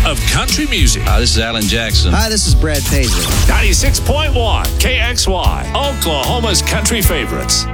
of country music. Hi, this is Alan Jackson. Hi, this is Brad Paisley. 96.1 KXY, Oklahoma's country favorites.